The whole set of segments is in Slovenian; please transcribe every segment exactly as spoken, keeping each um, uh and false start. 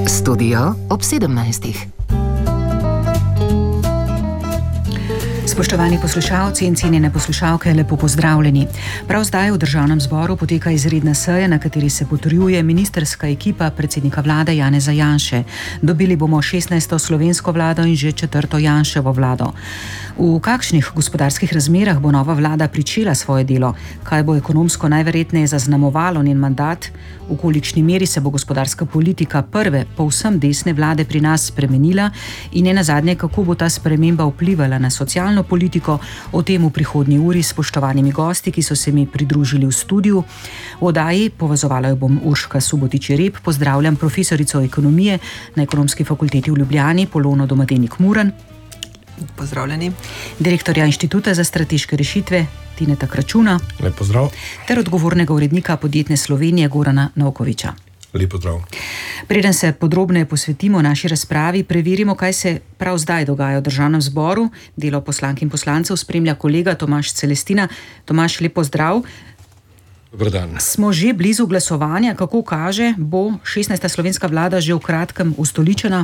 Studio ob sedemnajstih. Spoštovani poslušalci in cenjene poslušalke, lepo pozdravljeni. Prav zdaj v Državnem zboru poteka izredna seja, na kateri se potrjuje ministrska ekipa predsednika vlade Janeza Janše. Dobili bomo šestnajsto slovensko vlado in že četrto Janševo vlado. V kakšnih gospodarskih razmerah bo nova vlada pričela svoje delo? Kaj bo ekonomsko najverjetneje zaznamovalo njen mandat? V kolikšni meri se bo gospodarska politika prve povsem desne vlade pri nas spremenila in nenazadnje, kako bo ta sprememba vplivala na socialno politiko? O tem v prihodnji uri s spoštovanimi gosti, ki so se mi pridružili v studiu. V oddaji povezovala jo bom Urška Subotič-Rep. Pozdravljam profesorico ekonomije na Ekonomski fakulteti v Ljubljani, Polono Domadenik-Muran. Pozdravljeni. Direktorja Inštituta za strateške rešitve Tineta Kračuna. Lep pozdrav. Ter odgovornega urednika Podjetne Slovenije Gorana Novkoviča. Lep pozdrav. Preden se podrobneje posvetimo naši razpravi, preverimo, kaj se prav zdaj dogaja v Državnem zboru. Delo poslank in poslancev spremlja kolega Tomaž Celestina. Tomaž, lep pozdrav. Dobar dan. Smo že blizu glasovanja. Kako kaže, bo šestnajsta slovenska vlada že v kratkem ustoličena?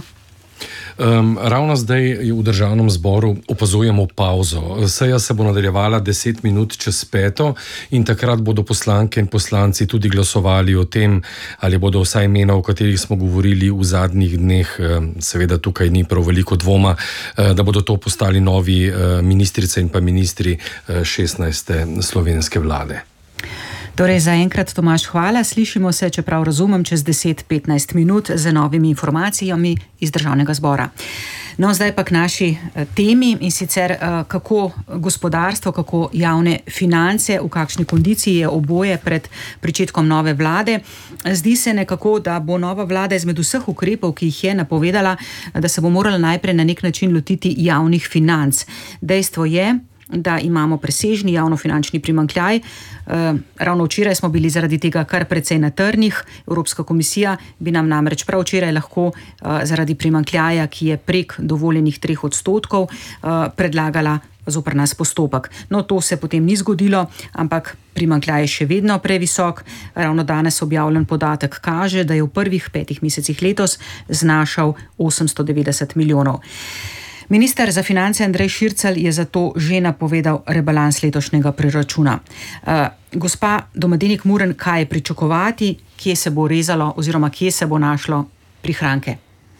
Um, ravno zdaj v Državnem zboru opazujemo pauzo. Seja se bo nadaljevala deset minut čez peto in takrat bodo poslanke in poslanci tudi glasovali o tem, ali bodo vsa imena, o katerih smo govorili v zadnjih dneh, seveda tukaj ni prav veliko dvoma, da bodo to postali novi ministrice in pa ministri šestnajste slovenske vlade. Torej, zaenkrat, Tomaž, hvala. Slišimo se, čeprav razumem, čez deset do petnajst minut z novimi informacijami iz Državnega zbora. No, zdaj pa k naši temi, in sicer kako gospodarstvo, kako javne finance, v kakšni kondiciji je oboje pred pričetkom nove vlade. Zdi se nekako, da bo nova vlada izmed vseh ukrepov, ki jih je napovedala, da se bo morala najprej na nek način lotiti javnih financ. Dejstvo je, da imamo presežni javnofinančni primanjkljaj. E, ravno včeraj smo bili zaradi tega kar precej na trnih. Evropska komisija bi nam namreč prav včeraj lahko e, zaradi primanjkljaja, ki je prek dovoljenih treh odstotkov, e, predlagala zoper nas postopek. No, to se potem ni zgodilo, ampak primanjkljaj je še vedno previsok. Ravno danes objavljen podatek kaže, da je v prvih petih mesecih letos znašal osemsto devetdeset milijonov. Minister za finance Andrej Šircelj je zato že napovedal rebalans letošnjega proračuna. Uh, gospa Domadenik-Muran, kaj je pričakovati, kje se bo rezalo oziroma kje se bo našlo prihranke?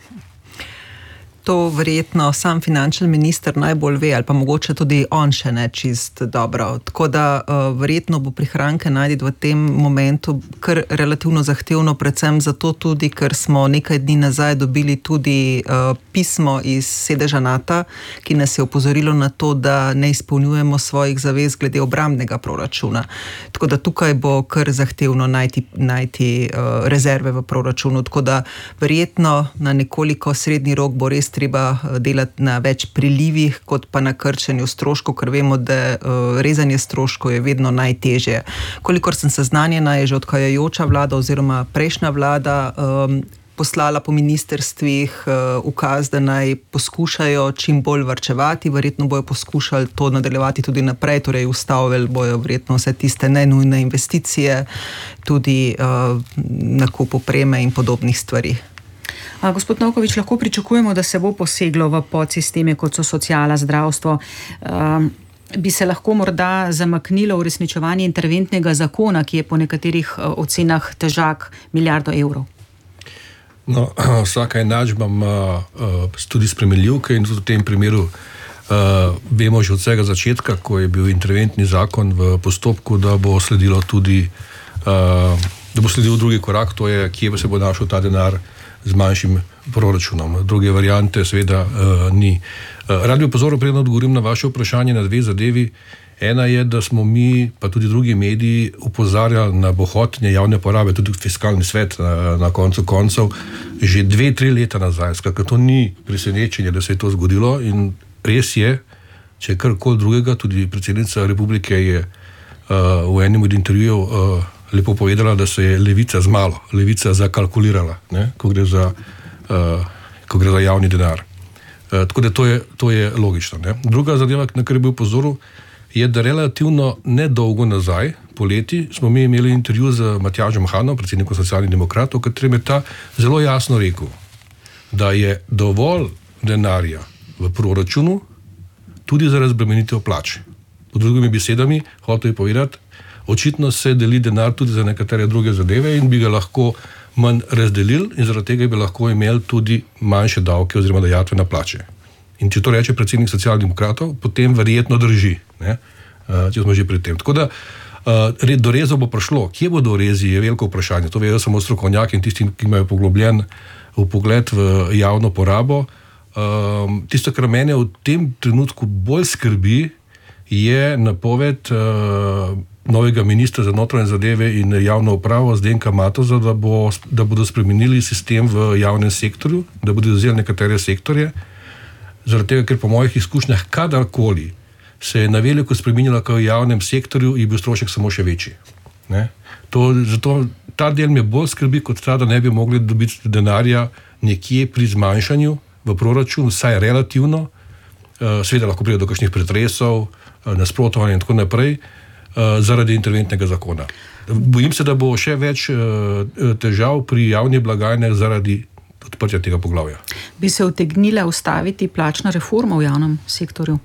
To verjetno sam finančni minister najbolj ve, ali pa mogoče tudi on še ne čist dobro. Tako da uh, verjetno bo prihranke najti v tem momentu kar relativno zahtevno, predvsem zato tudi, ker smo nekaj dni nazaj dobili tudi uh, pismo iz sedeža NATO, ki nas je opozorilo na to, da ne izpolnjujemo svojih zavez glede obrambnega proračuna. Tako da tukaj bo kar zahtevno najti, najti uh, rezerve v proračunu. Tako da verjetno na nekoliko srednji rok bo res treba delati na več prilivih, kot pa na krčenju stroškov, ker vemo, da uh, rezanje stroškov je vedno najtežje. Kolikor sem seznanjena, je že odhajajoča vlada oziroma prejšnja vlada um, poslala po ministerstvih uh, ukaz, da naj poskušajo čim bolj varčevati, verjetno bojo poskušali to nadaljevati tudi naprej, torej ustavili bojo verjetno vse tiste nenujne investicije, tudi uh, nakup opreme in podobnih stvari. A, gospod Novkovič, lahko pričakujemo, da se bo poseglo v podsisteme, kot so sociala, zdravstvo. Um, bi se lahko morda zamaknilo uresničevanje interventnega zakona, ki je po nekaterih uh, ocenah težak milijardo evrov? No, vsaka enačba ima uh, tudi spremenljivke in tudi v tem primeru uh, vemo že od vsega začetka, ko je bil interventni zakon v postopku, da bo sledilo tudi uh, da bo sledil drugi korak, to je, kje se bo našel ta denar z manjšim proračunom. Druge variante seveda uh, ni. Uh, rad bi opozoril, preden odgovorim na vaše vprašanje, na dve zadevi. Ena je, da smo mi, pa tudi drugi mediji, upozarjali na bohotenje javne porabe, tudi fiskalni svet na, na koncu koncev, že dve, tri leta nazaj. Skratka, to ni presenečenje, da se je to zgodilo in res je, če je karkoli drugega, tudi predsednica republike je uh, v enem od intervjujev uh, lepo povedala, da se je levica zmalo, levica zakalkulirala, ne, ko gre za, uh, ko gre za javni denar. Uh, tako da to je, to je logično. Ne. Druga zadeva, na kar je bil pozoril, je, da relativno nedolgo nazaj, poleti, smo mi imeli intervju z Matjažem Hanom, predsednikom Socialnih demokratov, v katerem je ta zelo jasno rekel, da je dovolj denarja v proračunu tudi za razbremenitev plač. Po drugimi besedami, hotel je povedati, očitno se deli denar tudi za nekatere druge zadeve in bi ga lahko manj razdelili in zaradi tega bi lahko imeli tudi manjše davke oziroma dajatve na plače. In če to reče predsednik socialdemokratov, potem verjetno drži, ne? Uh, če smo že pri tem. Tako da uh, do rezov bo prišlo. Kje bodo rezi, je veliko vprašanje. To vejo samo strokovnjaki in tisti, ki imajo poglobljen vpogled v javno porabo. Um, tisto, kar mene v tem trenutku bolj skrbi, je napoved uh, novega ministra za notranje zadeve in javno upravo Zdenka Matoza, da, bo, da bodo spremenili sistem v javnem sektorju, da bodo vzeli nekatere sektorje, zaradi tega, ker po mojih izkušnjah kadarkoli se je na veliko spremenila v javnem sektorju, je bil strošek samo še večji. Ne? To, zato ta del me bolj skrbi, kot ta, da ne bi mogli dobiti denarja nekje pri zmanjšanju v proračun, vsaj relativno, uh, seveda lahko pride do kakšnih pretresov, uh, nasprotovanja in tako naprej, uh, zaradi interventnega zakona. Bojim se, da bo še več uh, težav pri javnih blagajnah zaradi odprtja tega poglavja. Bi se utegnila ustaviti plačna reforma v javnem sektorju?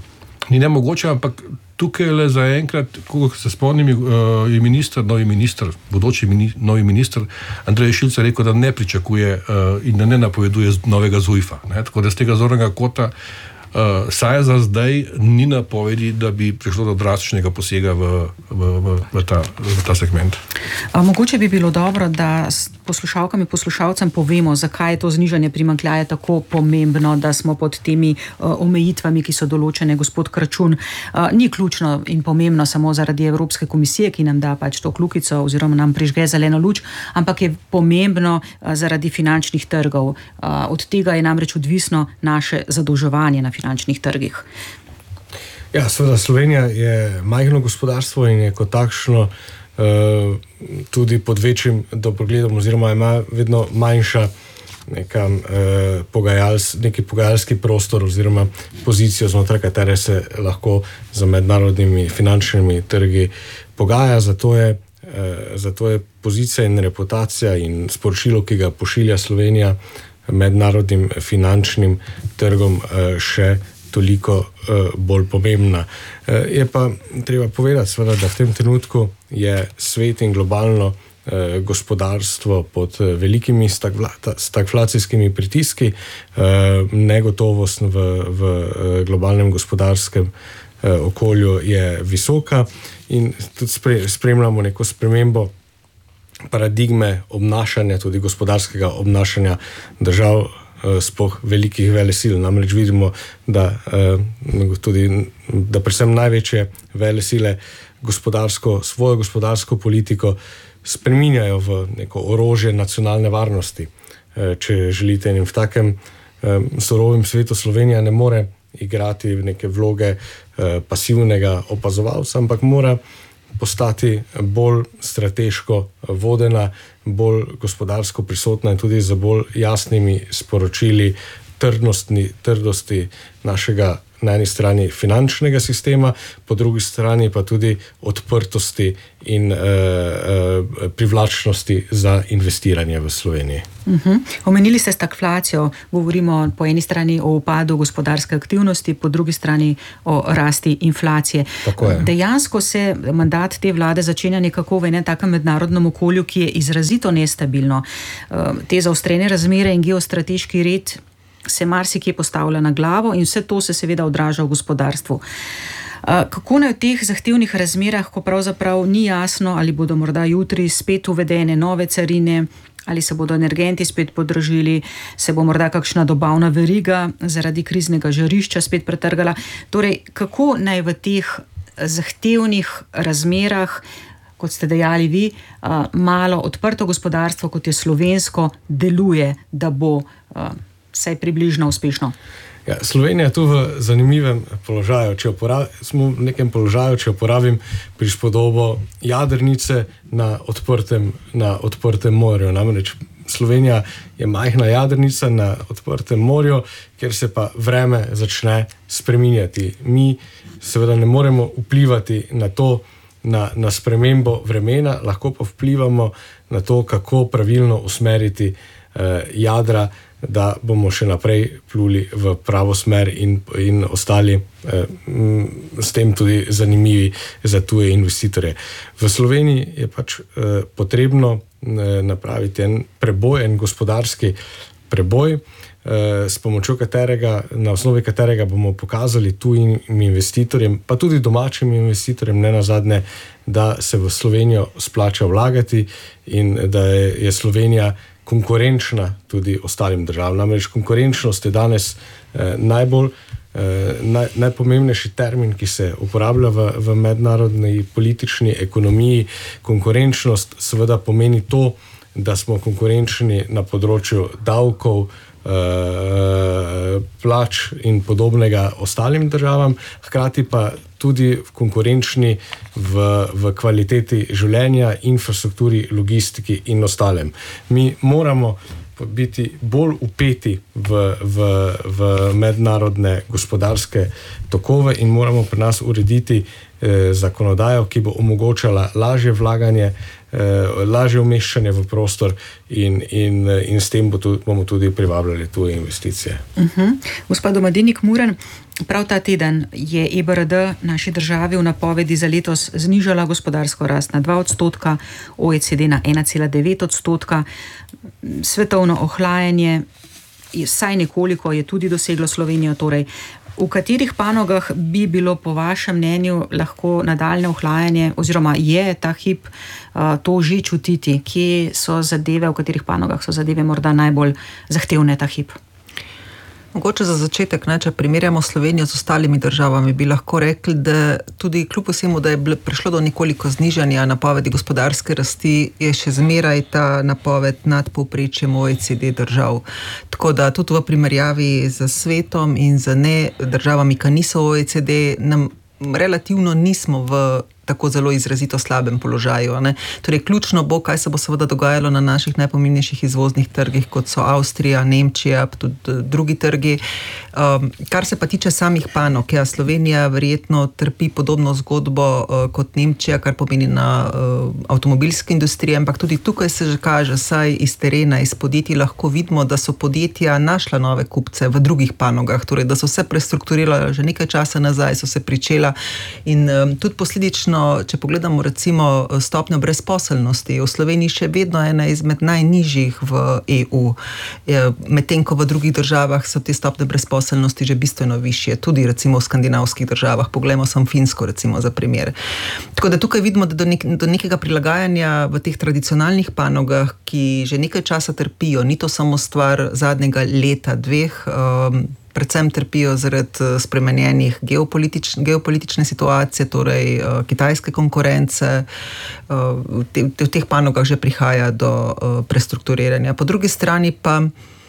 Ni nemogoče, ampak tukaj le za enkrat, ko se spomnim, je minister, novi minister, bodoči mini, novi minister Andrej Šilcer rekel, da ne pričakuje in da ne napoveduje novega ZUJF-a. Ne? Tako da z tega zornega kota Uh, saj za zdaj ni napovedi, da bi prišlo do drastičnega posega v, v, v, v, ta, v ta segment. A, mogoče bi bilo dobro, da s poslušalkam in poslušalcem povemo, zakaj je to znižanje primanjkljaja tako pomembno, da smo pod temi uh, omejitvami, ki so določene. Gospod Kračun, uh, ni ključno in pomembno samo zaradi Evropske komisije, ki nam da pač to kljukico oziroma nam prižge zeleno luč, ampak je pomembno uh, zaradi finančnih trgov. Uh, od tega je namreč odvisno naše zadolževanje na finančnih trgih. Ja, seveda Slovenija je majhno gospodarstvo in je kot takšno uh, tudi pod večjim dobrodogledom oziroma ima vedno manjša neka, uh, pogajals, neki pogajalski prostor oziroma pozicijo, znotraj katere se lahko za mednarodnimi finančnimi trgi pogaja. Zato je, uh, zato je pozicija in reputacija in sporočilo, ki ga pošilja Slovenija mednarodnim finančnim trgom, še toliko bolj pomembna. Je pa treba povedati, seveda, da v tem trenutku je svet in globalno gospodarstvo pod velikimi stagflacijskimi pritiski, negotovost v, v globalnem gospodarskem okolju je visoka in tudi spremljamo neko spremembo paradigme obnašanja, tudi gospodarskega obnašanja držav, sploh velikih velesil. Namreč vidimo, da tudi, da predvsem največje velesile gospodarsko, svojo gospodarsko politiko spreminjajo v neko orožje nacionalne varnosti. Če želite, in v takem surovem svetu Slovenija ne more igrati neke vloge pasivnega opazovalca, ampak mora postati bolj strateško vodena, bolj gospodarsko prisotna in tudi za bolj jasnimi sporočili trdnosti, trdosti našega na eni strani finančnega sistema, po drugi strani pa tudi odprtosti in uh, uh, privlačnosti za investiranje v Sloveniji. Uh-huh. Omenili ste stagflacijo, govorimo po eni strani o upadu gospodarske aktivnosti, po drugi strani o rasti inflacije. Dejansko se mandat te vlade začenja nekako v enem takem mednarodnem okolju, ki je izrazito nestabilno. Uh, te zaostrene razmere in geostrateški red se marsikje postavlja na glavo in vse to se seveda odraža v gospodarstvu. Kako naj v teh zahtevnih razmerah, ko pravzaprav ni jasno, ali bodo morda jutri spet uvedene nove carine, ali se bodo energenti spet podražili, se bo morda kakšna dobavna veriga zaradi kriznega žarišča spet pretrgala. Torej, kako naj v teh zahtevnih razmerah, kot ste dejali vi, malo odprto gospodarstvo, kot je slovensko, deluje, da bo vsaj približno uspešno? Ja, Slovenija je tu v zanimivem položaju. Če uporab, smo v nekem položaju, če uporabim prispodobo jadrnice na odprtem, na odprtem morju. Namreč Slovenija je majhna jadrnica na odprtem morju, kjer se pa vreme začne spreminjati. Mi seveda ne moremo vplivati na to, na, na spremembo vremena, lahko pa vplivamo na to, kako pravilno usmeriti eh, jadra, da bomo še naprej pluli v pravo smer in, in ostali eh, m, s tem tudi zanimivi za tuje investitorje. V Sloveniji je pač eh, potrebno eh, napraviti en preboj, en gospodarski preboj, s pomočjo katerega, na osnovi katerega bomo pokazali tujim investitorjem, pa tudi domačim investitorjem, ne nazadnje, da se v Slovenijo splača vlagati in da je, je Slovenija konkurenčna tudi ostalim državam. Namreč konkurenčnost je danes eh, najbolj, eh, naj, najpomembnejši termin, ki se uporablja v, v mednarodni politični ekonomiji. Konkurenčnost seveda pomeni to, da smo konkurenčni na področju davkov, plač in podobnega ostalim državam, hkrati pa tudi konkurenčni v, v kvaliteti življenja, infrastrukturi, logistiki in ostalem. Mi moramo biti bolj upeti v, v, v mednarodne gospodarske tokove in moramo pri nas urediti eh, zakonodajo, ki bo omogočala lažje vlaganje, Eh, lažje umeščanje v prostor in, in, in s tem bo tudi, bomo tudi privabljali tuje investicije. Uh-huh. Gospod Domadinik Muren, prav ta teden je E B R D naši državi v napovedi za letos znižala gospodarsko rast na dva odstotka, O E C D na ena cela devet odstotka. Svetovno ohlajanje vsaj nekoliko je tudi doseglo Slovenijo, torej v katerih panogah bi bilo po vašem mnenju lahko nadaljne ohlajanje oziroma je ta hip uh, to že čutiti? Kje so zadeve, v katerih panogah so zadeve morda najbolj zahtevne ta hip? Mogoče za začetek, ne, če primerjamo Slovenijo z ostalimi državami, bi lahko rekli, da tudi kljub vsemu, da je prišlo do nekoliko znižanja napovedi gospodarske rasti, je še zmeraj ta napoved nad povprečjem O E C D držav. Tako da tudi v primerjavi z svetom in z ne državami, ki niso O E C D, nam relativno nismo v tako zelo izrazito slabem položaju. Ne? Torej, ključno bo, kaj se bo seveda dogajalo na naših najpomembnejših izvoznih trgih, kot so Avstrija, Nemčija, tudi drugi trgi. Um, kar se pa tiče samih panog, ja, Slovenija verjetno trpi podobno zgodbo uh, kot Nemčija, kar pomeni na uh, avtomobilski industriji, ampak tudi tukaj se že kaže, saj iz terena, iz podjetij lahko vidimo, da so podjetja našla nove kupce v drugih panogah, torej, da so se prestrukturirala že nekaj časa nazaj, so se pričela in um, tudi posledično, če pogledamo recimo stopnjo brezposelnosti, v Sloveniji še vedno ena izmed najnižjih v E U. Medtem ko v drugih državah so te stopnje brezposelnosti že bistveno višje, tudi recimo v skandinavskih državah. Poglejmo samo Finsko recimo za primer. Tako da tukaj vidimo, da do, nek, do nekega prilagajanja v teh tradicionalnih panogah, ki že nekaj časa trpijo, ni to samo stvar zadnjega leta, dveh, um, predvsem trpijo zaradi spremenjenih geopolitič, geopolitične situacije, torej uh, kitajske konkurence. Uh, v, te, v teh panogah že prihaja do uh, prestrukturiranja. Po drugi strani pa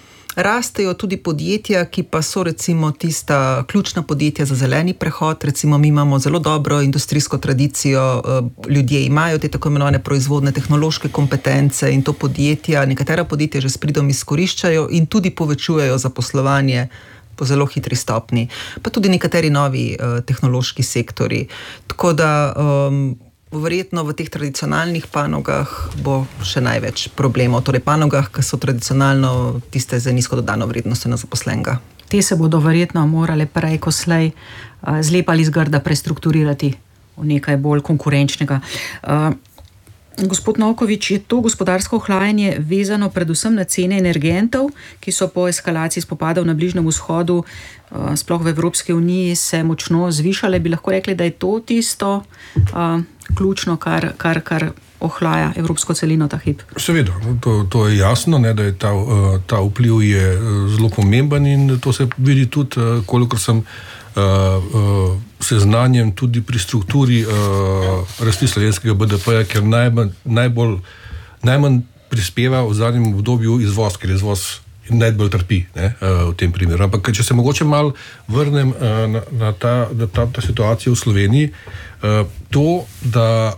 rastejo tudi podjetja, ki pa so recimo tista ključna podjetja za zeleni prehod. Recimo mi imamo zelo dobro industrijsko tradicijo, ljudje imajo te tako imenovane proizvodne tehnološke kompetence in to podjetja, nekatera podjetja že s pridom izkoriščajo in tudi povečujejo zaposlovanje po zelo hitri stopni, pa tudi nekateri novi uh, tehnološki sektori. Tako da um, verjetno v teh tradicionalnih panogah bo še največ problemov, torej panogah, ki so tradicionalno tiste z nizko dodano vrednostjo na zaposlenega. Te se bodo verjetno morale prej ko slej uh, zlepa ali zgrda prestrukturirati v nekaj bolj konkurenčnega. Uh, Gospod Novković, je to gospodarsko ohlajanje vezano predvsem na cene energentov, ki so po eskalaciji spopadov na Bližnjem vzhodu, sploh v Evropski uniji, se močno zvišale? Bi lahko rekli, da je to tisto uh, ključno, kar, kar, kar ohlaja evropsko celino ta hip? Seveda, to, to je jasno, ne, da je ta, ta vpliv je zelo pomemben in to se vidi tudi, kolikor sem Uh, uh, seznanjem tudi pri strukturi uh, rasti slovenskega B D P-ja, ker najbolj, najbolj, najmanj prispeva v zadnjem obdobju izvoz, ker izvoz najbolj trpi, ne, uh, v tem primeru. Ampak če se mogoče mal vrnem uh, na, na, ta, na ta, ta situacijo v Sloveniji, uh, to, da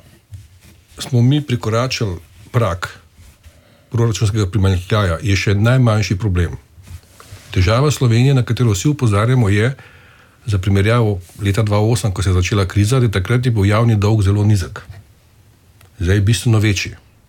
smo mi prekoračili prag proračunskega primanjkljaja, je še najmanjši problem. Težava Slovenije, na katero vsi opozarjamo, je, Za primerjavo leta dva tisoč osem, ko se je začela kriza, je takrat je bil javni dolg zelo nizek. Zdaj je bistveno večji.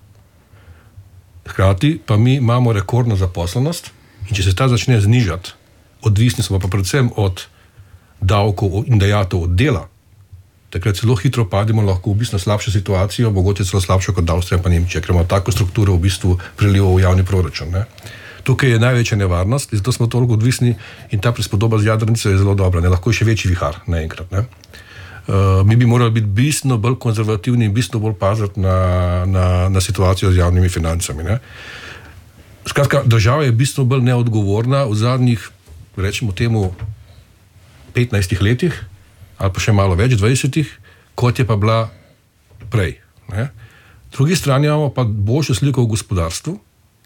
Hkrati pa mi imamo rekordno zaposlenost in če se ta začne znižati, odvisni smo pa predvsem od davkov in dajatev od dela, takrat zelo hitro pademo lahko v bistvu slabšo situacijo, mogoče celo slabšo kot Avstrija pa Nemčija, ker ima tako strukturo v bistvu priliva v javni proračun. Ne? Tukaj je največja nevarnost in zato smo toliko odvisni in ta prispodoba z jadrnico je zelo dobra, ne? Lahko je še večji vihar naenkrat. Ne? Uh, mi bi morali biti bistveno bolj konzervativni in bistveno bolj paziti na, na, na situacijo z javnimi financami. Ne? Skratka, država je bistveno bolj neodgovorna v zadnjih, rečemo temu, petnajstih letih, ali pa še malo več, dvajsetih, kot je pa bila prej. Ne? Drugi strani imamo pa boljšo sliko v gospodarstvu.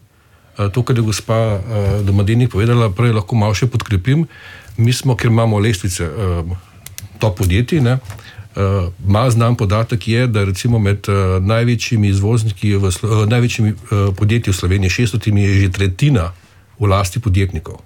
To, kar je gospa Domadenik povedala, prej lahko malo še podkrepim. Mi smo, ker imamo lestvice top podjetij, ne, malo znam podatek je, da recimo med največjimi izvozniki, v, največjimi podjetji v Sloveniji, šeststotimi je že tretjina v lasti podjetnikov.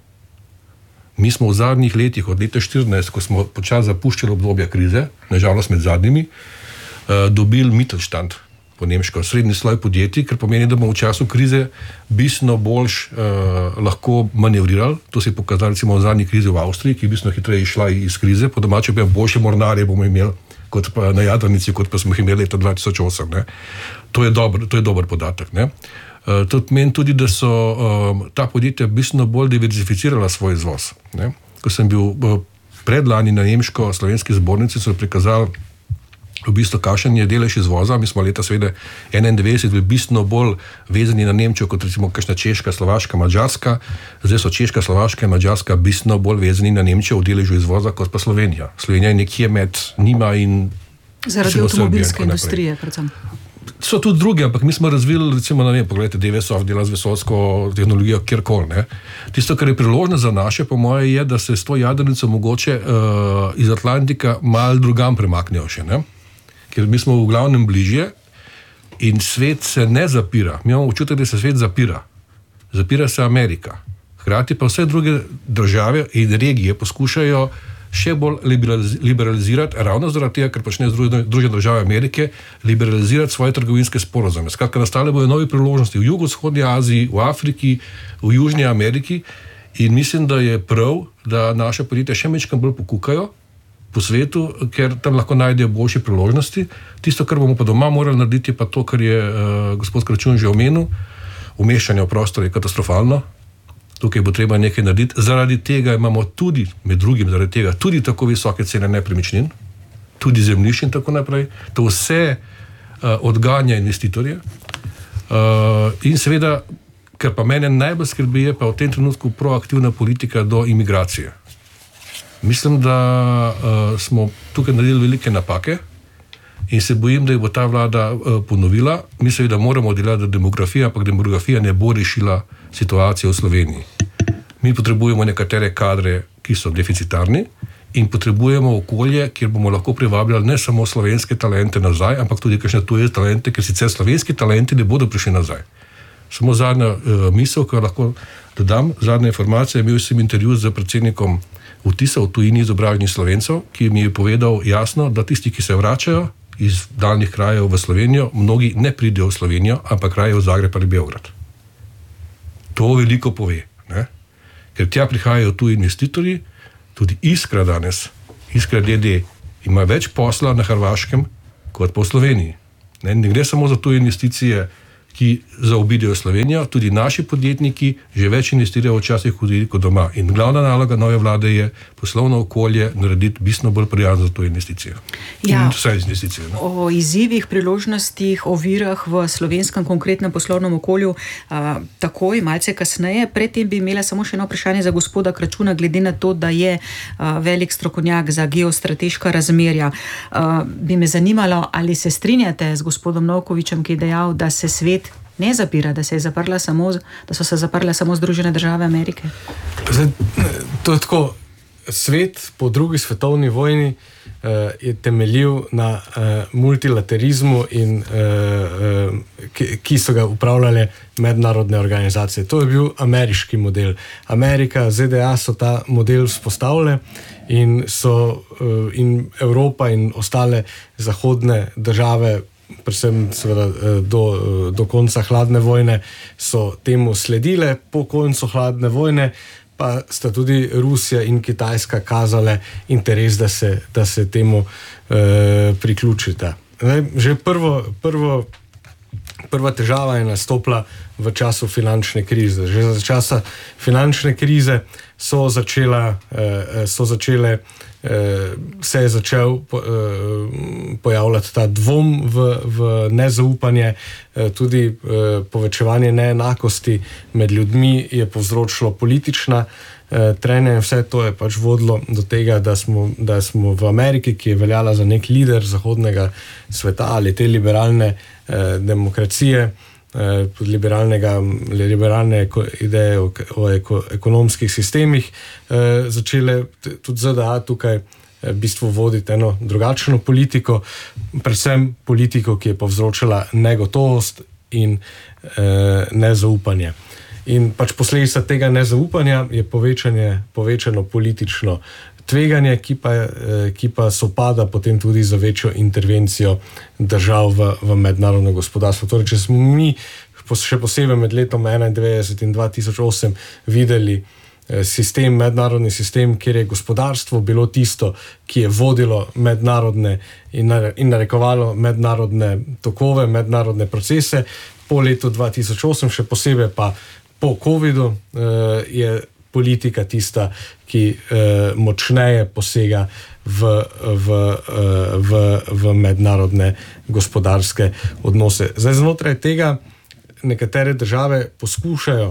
Mi smo v zadnjih letih, od leta štirinajst, ko smo počasi zapuščali obdobja krize, nažalost med zadnjimi, dobili Mittelstand, po nemško, srednji sloj podjetij, ker pomeni, da bomo v času krize bistveno boljš uh, lahko manevrirali. To se je pokazalo recimo v zadnji krizi v Avstriji, ki je bistveno hitreje išla iz krize, po domače pa boljše mornarje bomo imeli kot pa na jadrnici, kot pa smo imeli leta dva tisoč osem. Ne. To je dober, to je dober podatek. Ne. Uh, to meni tudi, da so uh, ta podjetja bistveno bolj diverzificirala svoj izvoz. Ne. Ko sem bil uh, predlani na nemško-slovenski zbornici, so prikazali v bistvu kakšen je delež izvoza. Mi smo leta seveda enaindevetdeset bili bistveno bolj vezani na Nemčijo kot recimo kakšna Češka, Slovaška, Madžarska. Zdaj so Češka, Slovaška in Madžarska bistveno bolj vezani na Nemčijo v deležu izvoza kot pa Slovenija. Slovenija je nekje med njima in zaradi avtomobilske industrije predvsem. So tudi drugi, ampak mi smo razvili, recimo, ne vem, pogledajte, D V S O F dela z vesoljsko tehnologijo, kjerkoli, ne. Tisto, kar je priložno za naše, po moje, je, da se s to jadrnico mogoče uh, iz Atlantika malo drugam premaknejo še, ne. Ker mi smo v glavnem bližje in svet se ne zapira. Mi imamo občutek, da se svet zapira. Zapira se Amerika. Hkrati pa vse druge države in regije poskušajo še bolj liberalizirati, ravno zaradi tega, ker počne Združene države Amerike, liberalizirati svoje trgovinske sporazume. Skratka, nastale bodo nove priložnosti v jugovzhodni Aziji, v Afriki, v Južni Ameriki in mislim, da je prav, da naše podjetja še mečkam bolj pokukajo po svetu, ker tam lahko najdejo boljše priložnosti. Tisto, kar bomo pa doma morali narediti, je pa to, kar je uh, gospod Kračun že omenil. Umeščanje v prostor je katastrofalno. Tukaj bo treba nekaj narediti. Zaradi tega imamo tudi, med drugim, zaradi tega tudi tako visoke cene nepremičnin, tudi zemljišč in tako naprej. To vse uh, odganja investitorje. Uh, in seveda, kar pa mene najbolj skrbi, je pa v tem trenutku proaktivna politika do imigracije. Mislim, da uh, smo tukaj naredili velike napake in se bojim, da je bo ta vlada uh, ponovila. Mi seveda moramo delati demografija, ampak demografija ne bo rešila situacijo v Sloveniji. Mi potrebujemo nekatere kadre, ki so deficitarni in potrebujemo okolje, kjer bomo lahko privabljali ne samo slovenske talente nazaj, ampak tudi kakšne tuje talente, ker sicer slovenski talenti ne bodo prišli nazaj. Samo zadnja uh, misel, ki jo lahko dodam, zadnja informacija, imel sem intervju z predsednikom vtisa v tujini izobraženih Slovencev, ki mi je povedal jasno, da tisti, ki se vračajo iz daljnih krajev v Slovenijo, mnogi ne pridejo v Slovenijo, ampak raje v Zagreb ali Beograd. To veliko pove, ne? Ker tja prihajajo tuji investitorji, tudi Iskra danes, Iskra D D, ima več posla na Hrvaškem kot po Sloveniji. Ne, ne gre samo za tuje investicije, ki zaobidejo Slovenijo, tudi naši podjetniki že več investirajo včasih kot doma. In glavna naloga nove vlade je poslovno okolje narediti bistveno bolj prijazno za to investicijo. Ja, vse investicije. Ne? O izzivih, priložnostih, ovirah v slovenskem konkretnem poslovnem okolju a, takoj, malce kasneje. Predtem bi imela samo še eno vprašanje za gospoda Kračuna, glede na to, da je a, velik strokovnjak za geostrateška razmerja. A, bi me zanimalo, ali se strinjate z gospodom Novkovičem, ki je dejal, da se svet ne zapira, da se je zaprla samo, da so se zaprle samo Združene države Amerike? Zdaj, to je tako, svet po drugi svetovni vojni je temeljil na multilaterizmu, in, ki so ga upravljale mednarodne organizacije. To je bil ameriški model. Amerika, Z D A so ta model vzpostavile in so in Evropa in ostale zahodne države, predvsem seveda do, do konca hladne vojne, so temu sledile. Po koncu hladne vojne pa sta tudi Rusija in Kitajska kazale interes, da se, da se temu eh, priključita. Zdaj, že prvo, prvo, prva težava je nastopila v času finančne krize. Že za časa finančne krize so, začela, eh, so začele se je začel pojavljati ta dvom v, v nezaupanje, tudi povečevanje neenakosti med ljudmi je povzročilo politična trenja, in vse to je pač vodilo do tega, da smo, da smo v Ameriki, ki je veljala za nek lider zahodnega sveta ali te liberalne demokracije, liberalnega, liberalne ideje o, o eko, ekonomskih sistemih, eh, začele tudi Z D A tukaj v bistvu voditi eno drugačno politiko, predvsem politiko, ki je povzročila negotovost in eh, nezaupanje. In pač posledica tega nezaupanja je povečanje, povečano politično tveganje, ki pa, ki pa sopada potem tudi za večjo intervencijo držav v, v mednarodno gospodarstvo. Torej, če smo mi še posebej med letom enaindevetdeset in dva tisoč osem videli sistem, mednarodni sistem, kjer je gospodarstvo bilo tisto, ki je vodilo mednarodne in, in narekovalo mednarodne tokove, mednarodne procese, po letu dva tisoč osem, še posebej pa po covidu, je politika tista, ki eh, močneje posega v, v, v, v mednarodne gospodarske odnose. Zdaj, znotraj tega nekatere države poskušajo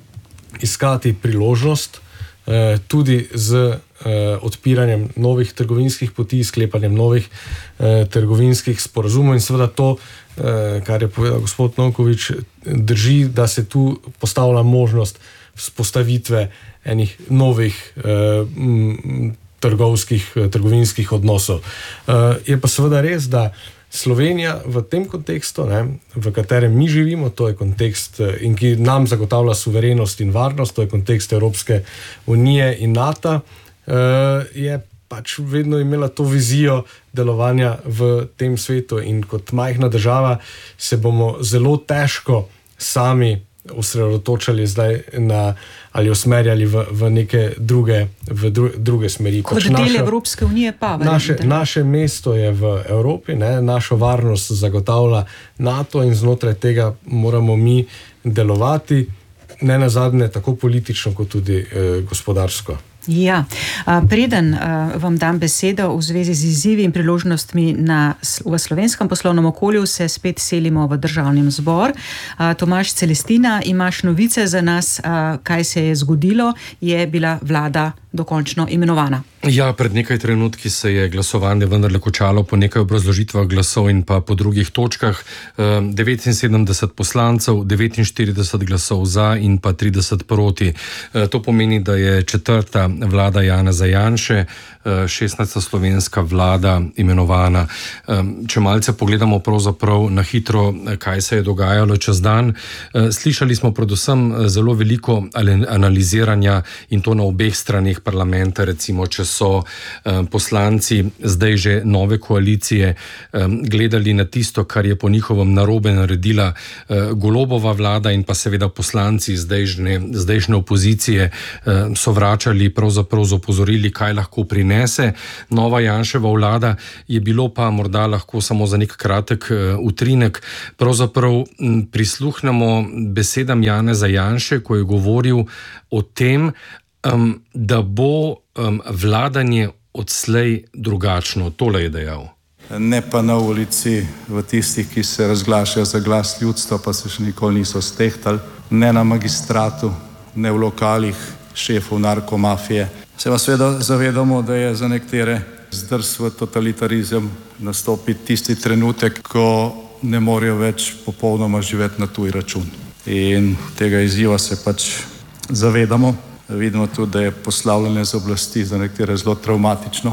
iskati priložnost eh, tudi z eh, odpiranjem novih trgovinskih poti, sklepanjem novih eh, trgovinskih sporazumov, in seveda to, eh, kar je povedal gospod Novković, drži, da se tu postavlja možnost vzpostavitve enih novih eh, m, trgovskih, trgovinskih odnosov. Eh, je pa seveda res, da Slovenija v tem kontekstu, ne, v katerem mi živimo, to je kontekst, in ki nam zagotavlja suverenost in varnost, to je kontekst Evropske unije in NATO, eh, je pač vedno imela to vizijo delovanja v tem svetu, in kot majhna država se bomo zelo težko sami osredotočali zdaj na ali usmerjali v, v neke druge, v dru, druge smeri. Kot pač del naša, Evropske unije pa. Naše, naše mesto je v Evropi, ne, našo varnost zagotavlja NATO in znotraj tega moramo mi delovati, ne nazadnje tako politično kot tudi eh, gospodarsko. Ja, preden vam dam besedo v zvezi z izzivi in priložnostmi na, v slovenskem poslovnem okolju, se spet selimo v Državni zbor. Tomaž Celestina, imaš novice za nas, kaj se je zgodilo, je bila vlada dokončno imenovana? Ja, pred nekaj trenutki se je glasovanje vendarle končalo po nekaj obrazložitvah glasov in pa po drugih točkah. devetinsedemdeset poslancev, devetinštirideset glasov za in pa trideset proti. To pomeni, da je četrta vlada Janeza Janše, šestnajsta slovenska vlada imenovana. Če malce pogledamo pravzaprav na hitro, kaj se je dogajalo čez dan, slišali smo predvsem zelo veliko analiziranja in to na obeh stranih parlamenta, recimo, če so poslanci zdaj že nove koalicije gledali na tisto, kar je po njihovem narobe naredila Golobova vlada, in pa seveda poslanci zdajšnje, zdajšnje opozicije so vračali pravzaprav z opozorili, kaj lahko prinese nova Janševa vlada, je bilo pa morda lahko samo za nek kratek utrinek. Pravzaprav prisluhnemo besedam Janeza Janše, ko je govoril o tem, Um, da bo um, vladanje odslej drugačno. Tole je dejal. Ne pa na ulici v tistih, ki se razglašajo za glas ljudstva, pa se še nikoli niso stehtali, ne na magistratu, ne v lokalih šefov narkomafije. Se pa seveda zavedamo, da je za nekatere zdrs v totalitarizem nastopi tisti trenutek, ko ne morejo več popolnoma živeti na tuj račun. In tega izziva se pač zavedamo. Vidimo tudi, da je poslavljanje z oblasti za nekatere zelo travmatično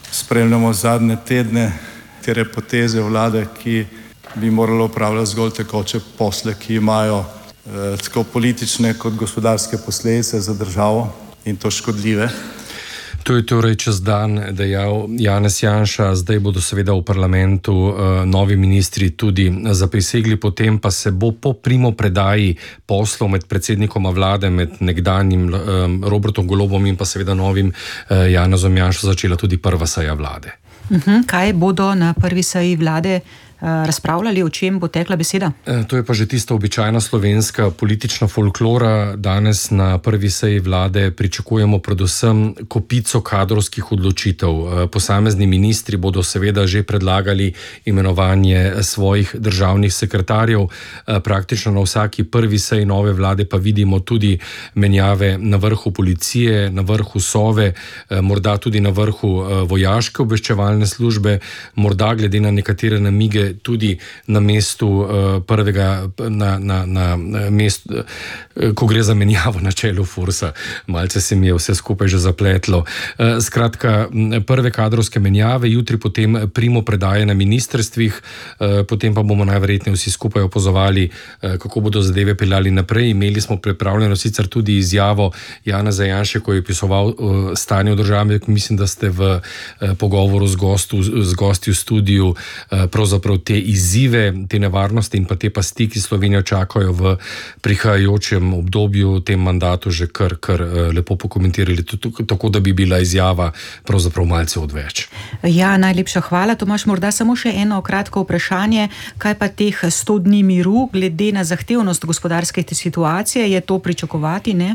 spremljamo zadnje tedne, tere poteze vlade, ki bi moralo upravljati zgolj tekoče posle, ki imajo eh, tako politične kot gospodarske posledice za državo in to škodljive. To je torej čez dan dejal Janez Janša, zdaj bodo seveda v parlamentu uh, novi ministri tudi zaprisegli, potem pa se bo po primopredaji poslov med predsednikoma vlade, med nekdanjim um, Robertom Golobom in pa seveda novim uh, Janezom Janšo začela tudi prva seja vlade. Uh-huh. Kaj bodo na prvi seji vlade razpravljali, o čem bo tekla beseda? To je pa že tista običajna slovenska politična folklora. Danes na prvi seji vlade pričakujemo predvsem kopico kadrovskih odločitev. Posamezni ministri bodo seveda že predlagali imenovanje svojih državnih sekretarjev. Praktično na vsaki prvi seji nove vlade pa vidimo tudi menjave na vrhu policije, na vrhu Sove, morda tudi na vrhu vojaške obveščevalne službe, morda glede na nekatere namige tudi na mestu uh, prvega, na, na, na mestu, uh, ko gre za menjavo na čelu Fursa. Malce se mi je vse skupaj že zapletlo. Uh, skratka, prve kadrovske menjave, jutri potem primo predaje na ministrstvih, uh, potem pa bomo najverjetneje vsi skupaj opazovali, uh, kako bodo zadeve peljali naprej. Imeli smo pripravljeno sicer tudi izjavo Janeza Janše, ko je pisoval uh, stanje v državi. Mislim, da ste v uh, pogovoru z, gostu, z gosti v studiu uh, pravzaprav te izzive, te nevarnosti in pa te pasti, ki Slovenijo čakajo v prihajajočem obdobju, v tem mandatu že kar, kar lepo pokomentirali, tako da bi bila izjava pravzaprav malce odveč. Ja, najlepša hvala. Tomaž, morda samo še eno kratko vprašanje. Kaj pa teh sto dni miru, glede na zahtevnost gospodarske situacije, je to pričakovati, ne?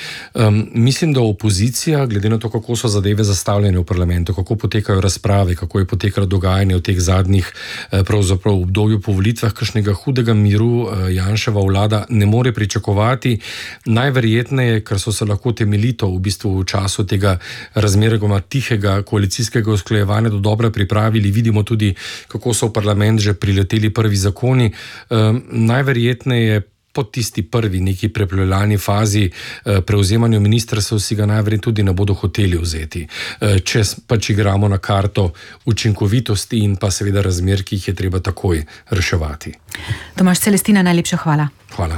Um, mislim, da opozicija, glede na to, kako so zadeve zastavljene v parlamentu, kako potekajo razprave, kako je potekalo dogajanje v teh zadnjih pravzaprav v obdobju po volitvah, kakšnega hudega miru Janševa vlada ne more pričakovati. Najverjetneje, ker so se lahko temeljito v bistvu v času tega razmeroma tihega koalicijskega usklajevanja do dobra pripravili, vidimo tudi, kako so v parlament že prileteli prvi zakoni. Um, najverjetneje po tisti prvi neki preplelani fazi eh, prevzemanju ministrstva si ga najverjetneje tudi ne bodo hoteli vzeti. Eh, če pač igramo na karto učinkovitosti in pa seveda razmer, ki jih je treba takoj reševati. Tomaž Celestina, najlepša hvala. Hvala.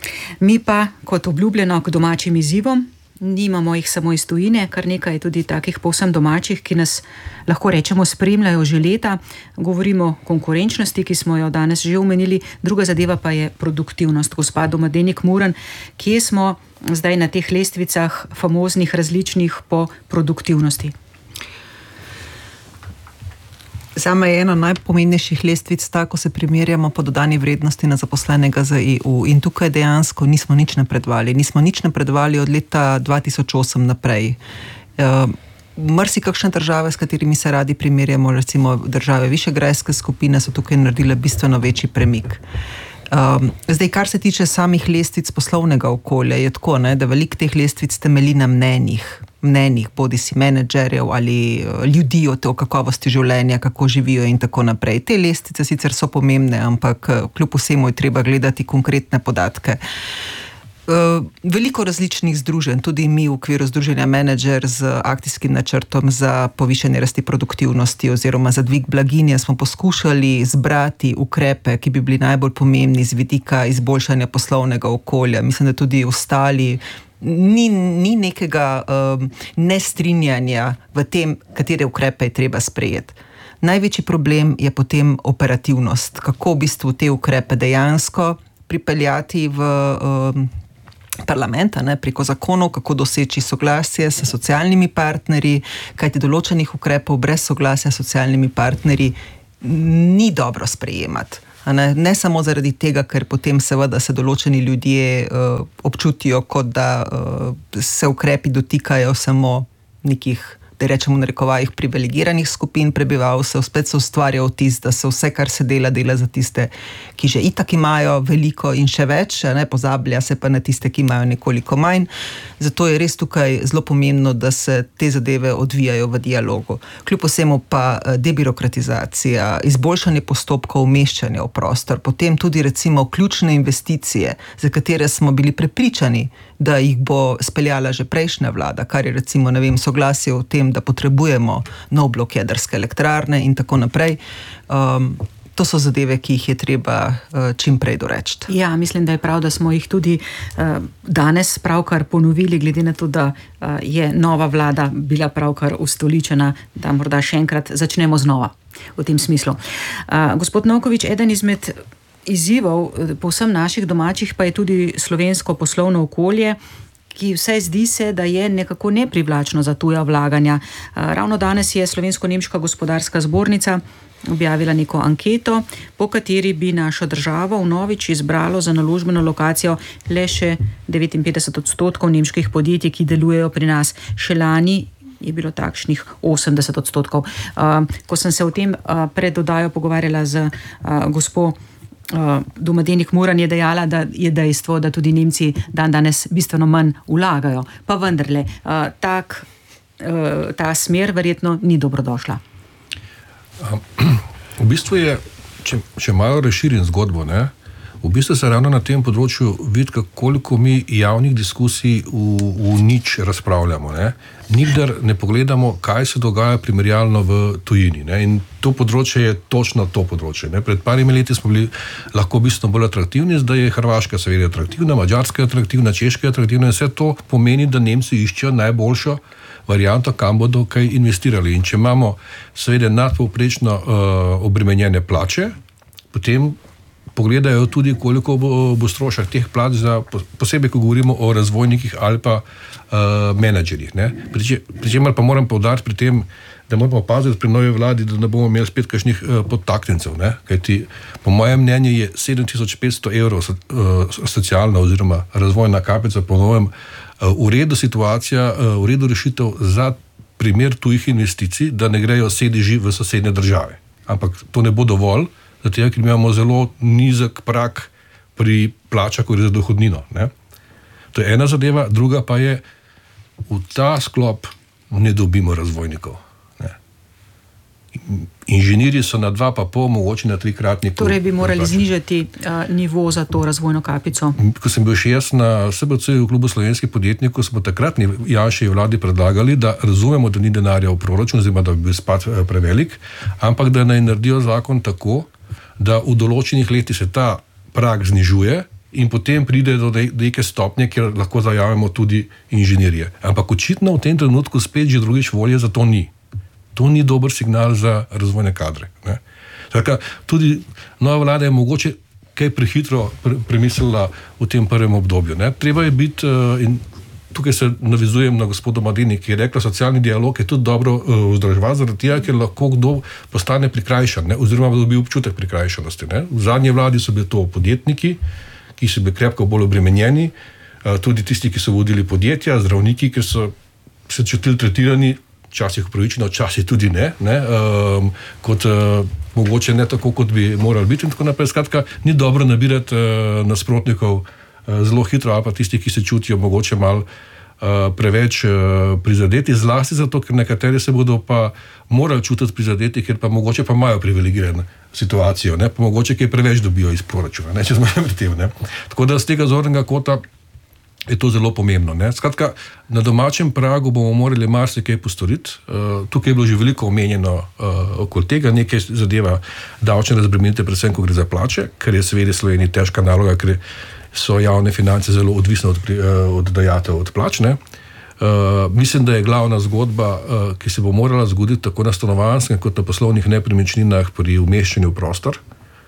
Mi pa, kot obljubljeno, k domačim izzivom, nimamo jih samo iz tujine, kar nekaj je tudi takih povsem domačih, ki nas lahko rečemo spremljajo že leta. Govorimo o konkurenčnosti, ki smo jo danes že omenili, druga zadeva pa je produktivnost. Gospod Domadenik Muran, kje smo zdaj na teh lestvicah famoznih različnih po produktivnosti? Zame je ena najpomembnejših lestvic ta, ko se primerjamo po dodani vrednosti na zaposlenega za E U. In tukaj dejansko nismo nič napredovali. Nismo nič napredovali od leta dva tisoč osem naprej. Uh, Mrsi kakšne države, s katerimi se radi primerjamo, recimo države Višegrajske skupine, so tukaj naredile bistveno večji premik. Um, zdaj, kar se tiče samih lestvic poslovnega okolja, je tako, ne, da veliko teh lestvic temelji na mnenjih, mnenjih, bodi si menedžerjev ali ljudi o te kakovosti življenja, kako živijo in tako naprej. Te lestvice sicer so pomembne, ampak kljub vsemu je treba gledati konkretne podatke. Uh, veliko različnih združenj, tudi mi v okviru združenja Menedžer z akcijskim načrtom za povišanje rasti produktivnosti oziroma za dvig blaginje smo poskušali zbrati ukrepe, ki bi bili najbolj pomembni z vidika izboljšanja poslovnega okolja. Mislim, da tudi ostali ni, ni nekega um, nestrinjanja v tem, katere ukrepe je treba sprejeti. Največji problem je potem operativnost, kako v bistvu te ukrepe dejansko pripeljati v um, parlamenta, ne, preko zakonov, kako doseči soglasje s socialnimi partnerji, kajti določenih ukrepov brez soglasja s socialnimi partnerji ni dobro sprejemati. Ne, ne samo zaradi tega, ker potem seveda se določeni ljudje uh, občutijo, kot da uh, se ukrepi dotikajo samo nekih, da rečemo v narekovajih, privilegiranih skupin prebivalcev, spet se ustvarja vtis, da se vse, kar se dela, dela za tiste, ki že itak imajo veliko in še več, ne, pozablja se pa na tiste, ki imajo nekoliko manj. Zato je res tukaj zelo pomembno, da se te zadeve odvijajo v dialogu. Kljub vsemu pa debirokratizacija, izboljšanje postopkov umeščanja v prostor, potem tudi recimo ključne investicije, za katere smo bili prepričani, da jih bo speljala že prejšnja vlada, kar je recimo, ne vem, soglasje o tem, da potrebujemo nov blok jedrske elektrarne in tako naprej. Um, To so zadeve, ki jih je treba uh, čim prej doreči. Ja, mislim, da je prav, da smo jih tudi uh, danes pravkar ponovili, glede na to, da uh, je nova vlada bila pravkar ustoličena, da morda še enkrat začnemo znova v tem smislu. Uh, gospod Novković, eden izmed izzivov povsem naših domačih pa je tudi slovensko poslovno okolje, ki vse zdi se, da je nekako neprivlačno za tuja vlaganja. Uh, ravno danes je Slovensko-nemška gospodarska zbornica objavila neko anketo, po kateri bi našo državo vnovič izbralo za naložbeno lokacijo le še devetinpetdeset odstotkov nemških podjetij, ki delujejo pri nas. Še lani je bilo takšnih osemdeset odstotkov. Uh, ko sem se o tem uh, pred oddajo pogovarjala z uh, gospo uh, Domadenik Muran, je dejala, da je dejstvo, da tudi Nemci dan danes bistveno manj vlagajo. Pa vendarle, uh, tak, uh, ta smer verjetno ni dobrodošla. V bistvu je, če, če malo razširim zgodbo, ne, v bistvu se ravno na tem področju vidi, koliko mi javnih diskusij v, v nič razpravljamo. Ne. Nikdar ne pogledamo, kaj se dogaja primerjalno v tujini. Ne. In to področje je točno to področje. Ne. Pred parimi leti smo bili lahko bistveno bolj atraktivni, zdaj je Hrvaška seveda atraktivna, Madžarska je atraktivna, Češka je atraktivna in vse to pomeni, da Nemci iščejo najboljšo varianto, kam bodo kaj investirali. In če imamo seveda nadpovprečno uh, obremenjene plače, potem pogledajo tudi, koliko bo, bo strošek teh plač, za, posebej, ko govorimo o razvojnikih ali pa uh, menedžerjih. Pri čemer pa moram poudariti pri tem, da moramo paziti pri novi vladi, da ne bomo imeli spet kakšnih uh, podtaknjencev. Ne? Kajti, po mojem mnenju je sedem tisoč petsto evrov so, uh, socialna oziroma razvojna kapica po novem v redu situacija, v redu rešitev za primer tujih investicij, da ne grejo sedeži v sosednje države. Ampak to ne bo dovolj, zato ker imamo zelo nizek prag pri plačah, ko gre za dohodnino. Ne? To je ena zadeva, druga pa je, v ta sklop ne dobimo razvojnikov. Ne? Inženirji so na dva pa pol, mogoče na trikratniku. Torej bi morali znižati uh, nivo za to razvojno kapico. Ko sem bil še jaz na S B C v klubu slovenskih podjetnikov, smo takratni Janševi vladi predlagali, da razumemo, da ni denarja v proračunu, oziroma da bi bil spad prevelik, ampak da naj naredijo zakon tako, da v določenih letih se ta prag znižuje in potem pride do neke stopnje, kjer lahko zajamemo tudi inženirje. Ampak očitno v tem trenutku spet že drugič volje za to ni. To ni dober signal za razvojne kadre. Ne. Tako, tudi nova vlada je mogoče kaj prehitro pre, premislila v tem prvem obdobju. Ne. Treba je biti, uh, in tukaj se navizujem na gospoda Domadenik, ki je rekla, socialni dialog je tudi dobro uh, vzdrževati, zaradi tega, ker lahko kdo postane prikrajšan, ne, oziroma dobi občutek prikrajšanosti. Ne. V zadnji vladi so bili to podjetniki, ki so bili krepko bolj obremenjeni, uh, tudi tisti, ki so vodili podjetja, zdravniki, ki so se čutili tretirani, včasih upravičeno, včasih tudi ne, ne um, kot uh, mogoče ne tako, kot bi morali biti in tako naprej. Skratka, ni dobro nabirati uh, nasprotnikov uh, zelo hitro, ali pa tisti, ki se čutijo mogoče malo uh, preveč uh, prizadeti, zlasti zato, ker nekateri se bodo pa morali čutiti prizadeti, ker pa mogoče pa imajo privilegirano situacijo, ne, pa mogoče kaj preveč dobijo iz proračuna, ne, če smo pri tem. Ne. Tako da z tega zornega kota je to zelo pomembno. Ne? Skratka, na domačem pragu bomo morali marsikaj postoriti. Uh, tukaj je bilo že veliko omenjeno uh, okoli tega, nekaj zadeva davčne razbremenitve, predvsem, ko gre za plače, ker je seveda Sloveniji težka naloga, ker so javne finance zelo odvisne od, uh, od dajatev, od plač. Ne? Uh, mislim, da je glavna zgodba, uh, ki se bo morala zgoditi tako na stanovanjskem kot na poslovnih nepremičninah pri umeščanju v prostor.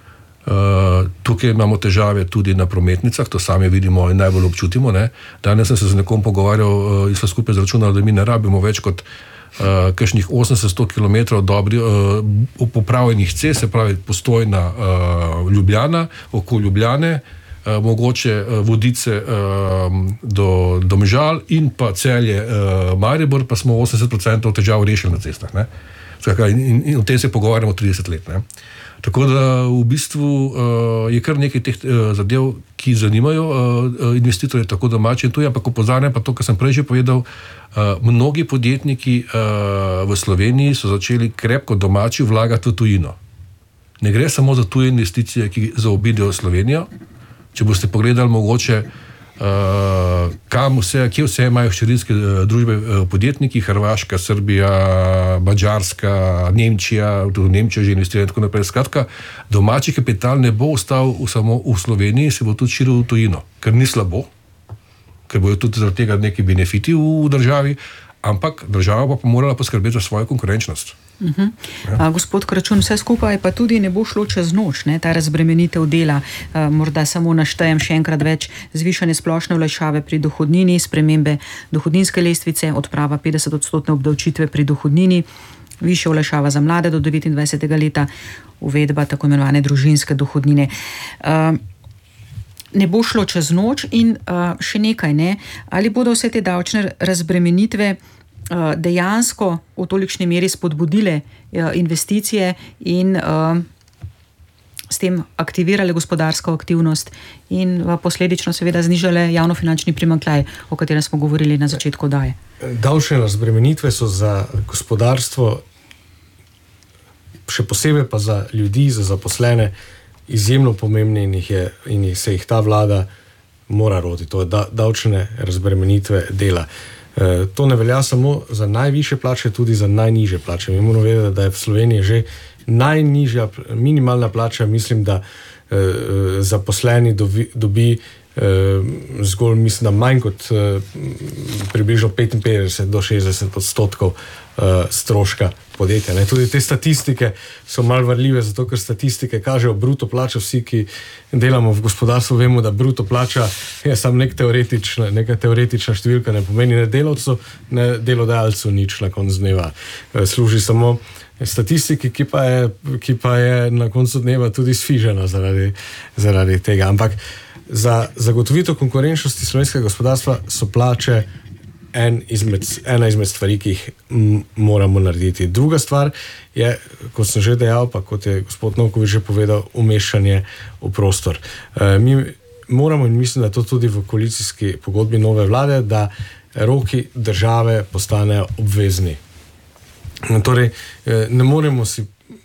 Uh, tukaj imamo težave tudi na prometnicah, to sami vidimo in najbolj občutimo. Ne? Danes sem se z nekom pogovarjal uh, in smo skupaj zračunali, da mi ne rabimo več kot uh, kakšnih osemdeset do sto kilometrov dobri, uh, popravljenih cest, se pravi Postojna, uh, Ljubljana, okoli Ljubljane, uh, mogoče uh, Vodice uh, do Domžal in pa Celje, uh, Maribor, pa smo osemdeset procentov težav rešili na cestah. Ne? Skakaj, in, in, in o tem se pogovarjamo trideset let. Ne? Tako da v bistvu uh, je kar nekaj teh uh, zadev, ki zanimajo uh, investitorje, tako domače in tuje, ampak opozarjam pa to, kar sem prej že povedal, uh, mnogi podjetniki uh, v Sloveniji so začeli krepko domači vlagati v tujino. Ne gre samo za tuje investicije, ki zaobidejo Slovenijo. Če boste pogledali mogoče uh, Uh, kam vse, kje vse imajo hčerinske uh, družbe uh, podjetniki, Hrvaška, Srbija, Madžarska, Nemčija, tudi Nemčija že investira in tako naprej. Skratka, domači kapital ne bo ostal v, samo v Sloveniji, se bo tudi širil v tujino, ker ni slabo, ker bojo tudi zaradi tega neki benefiti v, v državi, ampak država pa, pa morala poskrbeti za svojo konkurenčnost. Uh-huh. Ja. Gospod Kračun, vse skupaj pa tudi ne bo šlo čez noč, ne, ta razbremenitev dela. A, morda samo naštejem še enkrat več: zvišanje splošne olajšave pri dohodnini, spremembe dohodninske lestvice, odprava petdeset odstotne obdavčitve pri dohodnini, višja olajšava za mlade do devetindvajsetega leta, uvedba tako imenovane družinske dohodnine. A, ne bo šlo čez noč in a, še nekaj, ne, ali bodo vse te davčne razbremenitve dejansko v tolikšni meri spodbudile investicije in uh, s tem aktivirale gospodarsko aktivnost in uh, posledično seveda znižale javnofinančni primanjkljaj, o katerem smo govorili na začetku oddaje. Davčne razbremenitve so za gospodarstvo, še posebej pa za ljudi, za zaposlene, izjemno pomembne in, jih je, in jih se jih ta vlada mora roti. To je da, davčne razbremenitve dela. E, to ne velja samo za najvišje plače, tudi za najnižje plače. Mi moramo vedeti, da je v Sloveniji že najnižja minimalna plača, mislim, da e, zaposleni dobi, dobi e, zgolj, mislim, da manj kot e, približno petinpetdeset do šestdeset odstotkov e, stroška podjetja. Ne. Tudi te statistike so malo varljive, zato ker statistike kažejo bruto plačo. Vsi, ki delamo v gospodarstvu, vemo, da bruto plača je samo nek teoretična, neka teoretična številka, ne pomeni ne delavcu, ne delodajalcu nič na koncu dneva. E, služi samo statistiki, ki pa je, ki pa je na koncu dneva tudi sfižena zaradi, zaradi tega. Ampak za zagotovitev konkurenčnosti slovenskega gospodarstva so plače En izmed, ena izmed stvari, ki jih m, moramo narediti. Druga stvar je, kot sem že dejal, pa kot je gospod Novković že povedal, umeščanje v prostor. E, mi moramo, in mislim, da to tudi v koalicijski pogodbi nove vlade, da roki države postanejo obvezni. Torej, ne moremo si,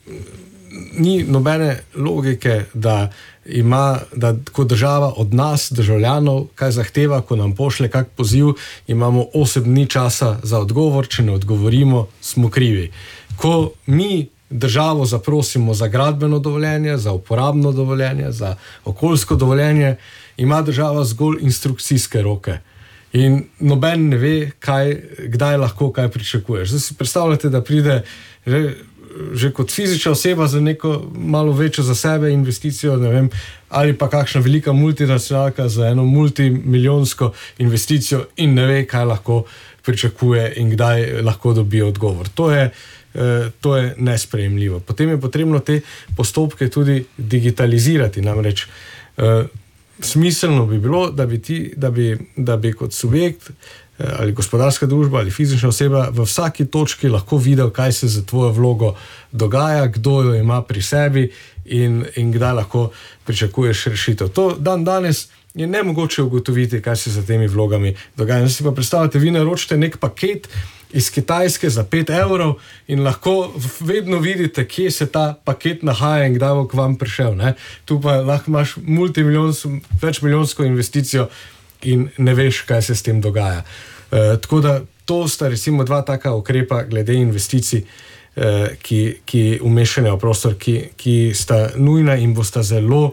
ni nobene logike, da ima, da kot država od nas, državljanov, kaj zahteva, ko nam pošle kak poziv, imamo osem dni časa za odgovor, če ne odgovorimo, smo krivi. Ko mi državo zaprosimo za gradbeno dovoljenje, za uporabno dovoljenje, za okoljsko dovoljenje, ima država zgolj instrukcijske roke. In noben ne ve, kaj, kdaj lahko kaj pričakuješ. Zdaj si predstavljate, da pride že že kot fizična oseba za neko malo večjo za sebe investicijo, ne vem, ali pa kakšna velika multinacionalka za eno multimilijonsko investicijo in ne ve, kaj lahko pričakuje in kdaj lahko dobi odgovor. To je, eh, to je nesprejemljivo. Potem je potrebno te postopke tudi digitalizirati, namreč eh, smiselno bi bilo, da bi, ti, da bi, da bi kot subjekt ali gospodarska družba ali fizična oseba v vsaki točki lahko videl, kaj se za tvojo vlogo dogaja, kdo jo ima pri sebi in, in kdaj lahko pričakuješ rešitev. To dan danes je nemogoče ugotoviti, kaj se za temi vlogami dogaja. Zdaj si pa predstavljate, vi naročite nek paket iz Kitajske za pet evrov in lahko vedno vidite, kje se ta paket nahaja in kdaj bo k vam prišel. Ne? Tu pa lahko imaš multimilijonsko, večmilijonsko investicijo in ne veš, kaj se s tem dogaja. E, tako da to sta recimo dva taka ukrepa glede investicij, e, ki, ki umeščanja v prostor, ki, ki sta nujna in bosta zelo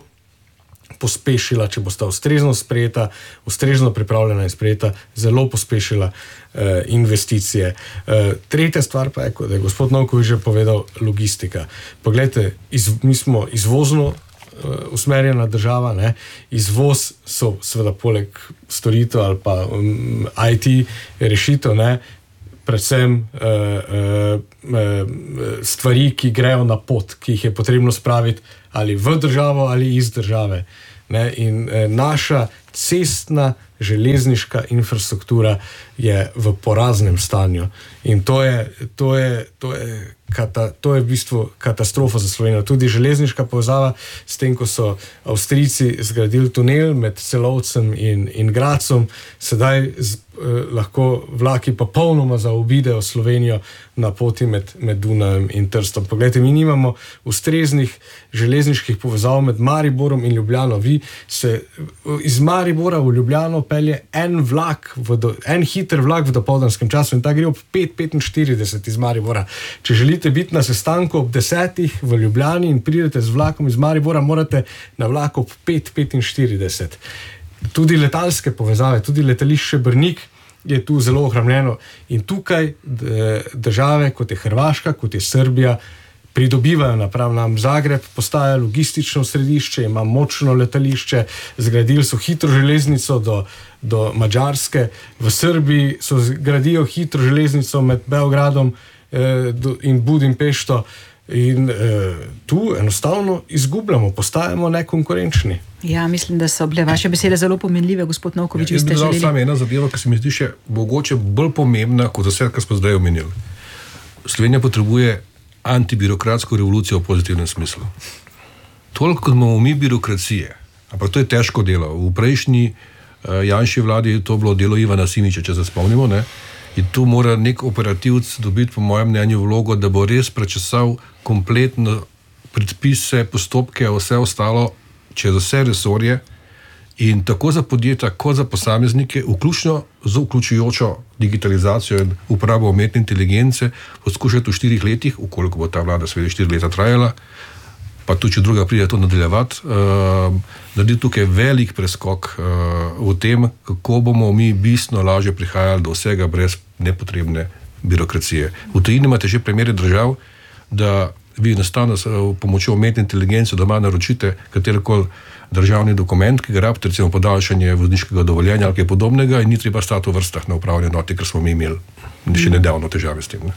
pospešila, če bosta ustrezno sprejeta, ustrezno pripravljena in sprejeta, zelo pospešila e, investicije. E, tretja stvar pa je, kot je gospod Novković že povedal, logistika. Poglejte, iz, mi smo izvozno usmerjena država, ne? Izvoz so seveda poleg storitev ali pa um, I T rešitev, ne? Predvsem uh, uh, stvari, ki grejo na pot, ki jih je potrebno spraviti ali v državo ali iz države. Ne? In uh, naša cestna železniška infrastruktura je v poraznem stanju. In to je, to je, to je Kata, to je v bistvu katastrofa za Slovenijo. Tudi železniška povezava s tem, ko so Avstrijci zgradili tunel med Celovcem in, in Gradcem, sedaj z, eh, lahko vlaki pa polnoma zaobidejo Slovenijo na poti med, med Dunajem in Trstom. Poglejte, mi nimamo ustreznih železniških povezav med Mariborom in Ljubljano. Vi se iz Maribora Maribora v Ljubljano pelje en vlak, v do, en hiter vlak v dopoldanskem času in ta gre ob pet petinštirideset iz Maribora. Če želite biti na sestanku ob desetih v Ljubljani in pridete z vlakom iz Maribora, morate na vlak ob pet petinštirideset. Tudi letalske povezave, tudi letališče Brnik je tu zelo ohromljeno in tukaj države, kot je Hrvaška, kot je Srbija, pridobivajo napram nam. Zagreb postaja logistično središče, ima močno letališče, zgradili so hitro železnico do, do Madžarske, v Srbiji so zgradijo hitro železnico med Beogradom eh, do, in Budimpešto in eh, tu enostavno izgubljamo, postajamo nekonkurenčni. Ja, mislim, da so bile vaše besede zelo pomenljive, gospod Novković. Ja, jaz bi dal samo ena zadeva, ki se mi zdi še mogoče bolj pomembna kot vse, kar smo zdaj omenili. Slovenija potrebuje antibirokratsko revolucijo v pozitivnem smislu. Toliko, kot imamo mi birokracije, ampak to je težko delo. V prejšnji uh, Janši vladi je to bilo delo Ivana Simiča, če se spomnimo, ne? In tu mora nek operativc dobiti, po mojem mnenju, vlogo, da bo res prečesal kompletno predpise, postopke, vse ostalo, čez vse resorje in tako za podjetja, kot za posameznike, vključno z vključujočo digitalizacijo in uporabo umetne inteligence, poskušati v štirih letih, ukoliko bo ta vlada seveda štiri leta trajala, pa tudi, če druga pride to nadaljevati, uh, narediti tukaj velik preskok uh, v tem, kako bomo mi bistveno lažje prihajali do vsega brez nepotrebne birokracije. V tujini imate že primere držav, da vi enostavno s pomočjo umetne inteligence doma naročite katerikoli državni dokument, ki ga rabite, recimo podaljšanje vozniškega dovoljenja ali kaj podobnega in ni treba stati v vrstah na upravne enote, ker smo mi imeli še nedavno težave s tem. Ne?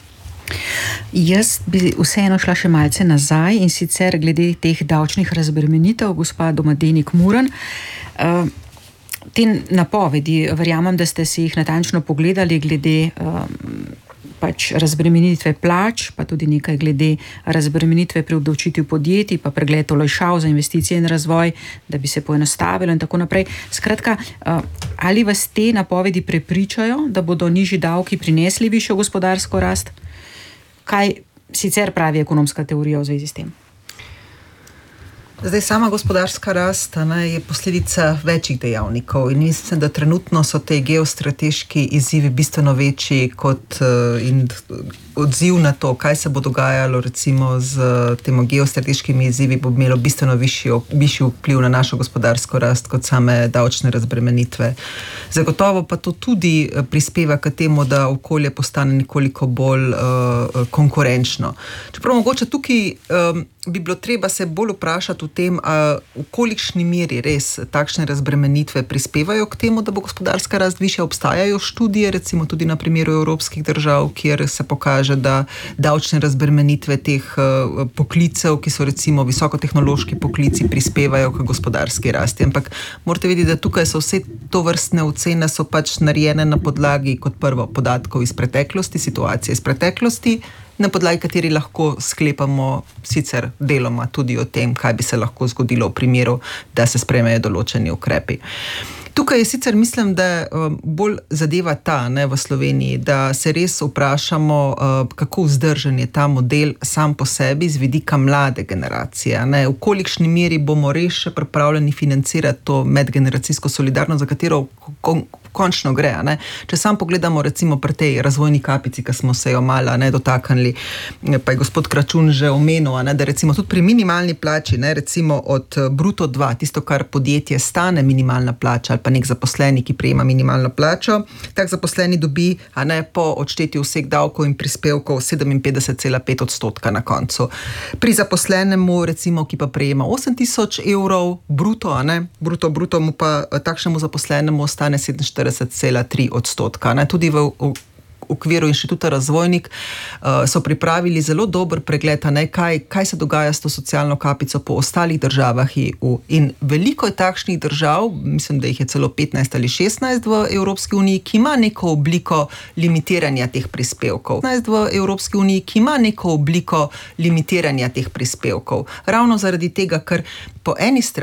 Jaz bi vseeno šla še malce nazaj in sicer glede teh davčnih razbremenitev, gospa Domadenik Muran. Uh, te napovedi, verjamem, da ste si jih natančno pogledali glede uh, pač razbremenitve plač, pa tudi nekaj glede razbremenitve pri obdavčitvi podjetij, pa pregled olajšav za investicije in razvoj, da bi se poenostavilo in tako naprej. Skratka, ali vas te napovedi prepričajo, da bodo nižji davki prinesli višjo gospodarsko rast? Kaj sicer pravi ekonomska teorija v zvezi s tem? Zdaj, sama gospodarska rast ne, je posledica večjih dejavnikov in mislim, da trenutno so te geostrateški izzivi bistveno večji kot uh, in odziv na to, kaj se bo dogajalo recimo z temi geostrateškimi izzivi, bo imelo bistveno višji, višji vpliv na našo gospodarsko rast kot same davčne razbremenitve. Zagotovo pa to tudi prispeva k temu, da okolje postane nekoliko bolj uh, konkurenčno. Čeprav mogoče tukaj um, bi bilo treba se bolj vprašati o tem, a v kolikšni meri res takšne razbremenitve prispevajo k temu, da bo gospodarska rast višja. Obstajajo študije, recimo tudi na primeru evropskih držav, kjer se pokaže, da davčne razbremenitve teh uh, poklicev, ki so recimo visokotehnološki poklici, prispevajo k gospodarski rasti. Ampak morate vedeti, da tukaj so vse to vrstne ocene so pač narejene na podlagi kot prvo podatkov iz preteklosti, situacije iz preteklosti, na podlagi kateri lahko sklepamo sicer deloma tudi o tem, kaj bi se lahko zgodilo v primeru, da se sprejmejo določeni ukrepi. Tukaj je sicer mislim, da bolj zadeva ta ne, v Sloveniji, da se res vprašamo, kako vzdržen je ta model sam po sebi z vidika mlade generacije. Ne, v kolikšni meri bomo res še pripravljeni financirati to medgeneracijsko solidarnost, za katero kon- končno gre. Ne. Če sam pogledamo recimo pri tej razvojni kapici, ki smo se jo malo ne, dotaknili, pa je gospod Kračun že omenil, ne, da recimo tudi pri minimalni plači, ne, recimo od bruto dva, tisto, kar podjetje stane minimalna plača ali pa nek zaposleni, ki prejema minimalno plačo, tak zaposleni dobi, a ne, po odštetju vseh davkov in prispevkov sedeminpetdeset cela pet odstotka na koncu. Pri zaposlenemu, recimo, ki pa prejema osem tisoč evrov bruto, a ne, bruto, bruto mu pa takšnemu zaposlenemu ostane sedeminštirideset cela tri odstotka. Ne, tudi v, v v okviru Inštituta Razvojnik uh, so pripravili zelo dober pregled, ne, kaj, kaj se dogaja s to socialno kapico po ostalih državah E U. In veliko je takšnih držav, mislim, da jih je celo petnajst ali šestnajst v Evropski uniji, ki ima neko obliko limitiranja teh prispevkov. petnajst v Evropski uniji, ki ima neko obliko limitiranja teh prispevkov. Ravno zaradi tega, ker po eni strani